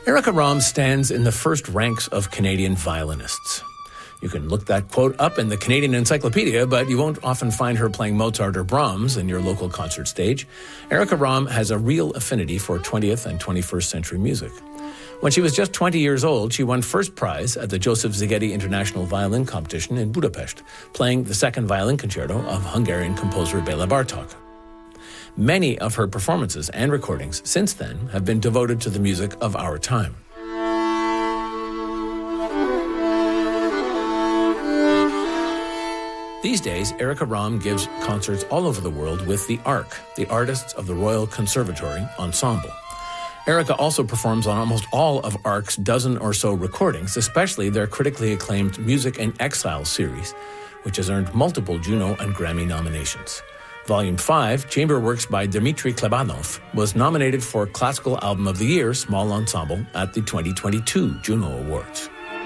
Erica Romm stands in the first ranks of Canadian violinists. You can look that quote up in the Canadian Encyclopedia, but you won't often find her playing Mozart or Brahms in your local concert stage. Erica Romm has a real affinity for 20th and 21st century music. When she was just 20 years old, she won first prize at the Joseph Szigeti International Violin Competition in Budapest, playing the second violin concerto of Hungarian composer Béla Bartók. Many of her performances and recordings since then have been devoted to the music of our time. These days, Erica Romm gives concerts all over the world with the ARC, the Artists of the Royal Conservatory Ensemble. Erica also performs on almost all of ARC's dozen or so recordings, especially their critically acclaimed Music in Exile series, which has earned multiple Juno and Grammy nominations. Volume 5, Chamber Works by Dmitry Klebanov, was nominated for Classical Album of the Year Small Ensemble at the 2022 Juno Awards.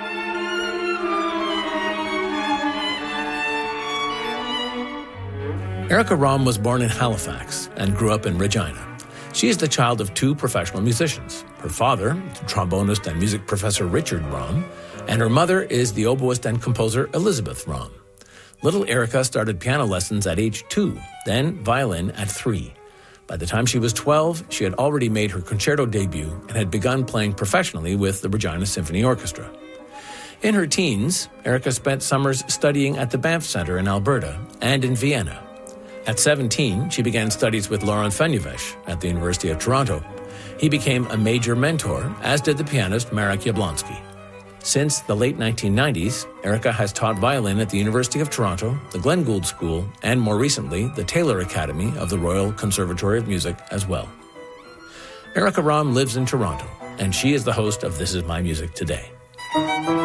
Erica Romm was born in Halifax and grew up in Regina. She is the child of two professional musicians. Her father, the trombonist and music professor Richard Romm, and her mother is the oboist and composer Elizabeth Romm. Little Erica started piano lessons at age 2, then violin at 3. By the time she was 12, she had already made her concerto debut and had begun playing professionally with the Regina Symphony Orchestra. In her teens, Erica spent summers studying at the Banff Centre in Alberta and in Vienna. At 17, she began studies with Laurent Fenyveshe at the University of Toronto. He became a major mentor, as did the pianist Marek Jablonski. Since the late 1990s, Erica has taught violin at the University of Toronto, the Glenn Gould School, and more recently, the Taylor Academy of the Royal Conservatory of Music as well. Erica Romm lives in Toronto, and she is the host of This Is My Music Today.